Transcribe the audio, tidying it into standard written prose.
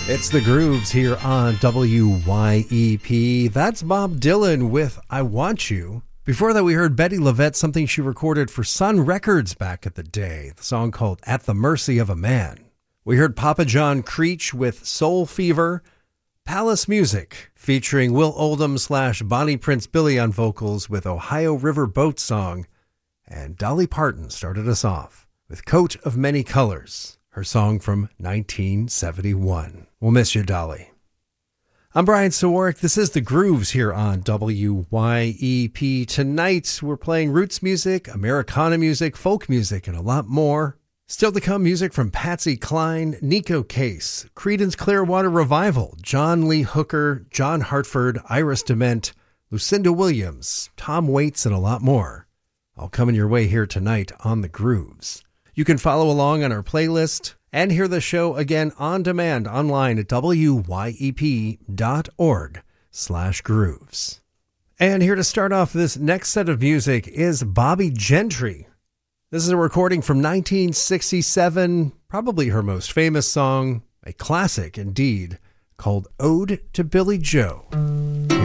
It's the Grooves here on WYEP. That's Bob Dylan with I Want You. Before that, we heard Betty LaVette, something she recorded for Sun Records back at the day, the song called At the Mercy of a Man. We heard Papa John Creech with Soul Fever, Palace Music, featuring Will Oldham / Bonnie Prince Billy on vocals with Ohio River Boat Song, and Dolly Parton started us off with Coat of Many Colors, her song from 1971. We'll miss you, Dolly. I'm Brian Sawarek. This is The Grooves here on WYEP. Tonight, we're playing roots music, Americana music, folk music, and a lot more. Still to come, music from Patsy Cline, Nico Case, Creedence Clearwater Revival, John Lee Hooker, John Hartford, Iris DeMent, Lucinda Williams, Tom Waits, and a lot more. All coming your way here tonight on The Grooves. You can follow along on our playlist and hear the show again on demand online at wyep.org/grooves. And here to start off this next set of music is Bobbie Gentry. This is a recording from 1967, probably her most famous song, a classic indeed, called Ode to Billy Joe. Here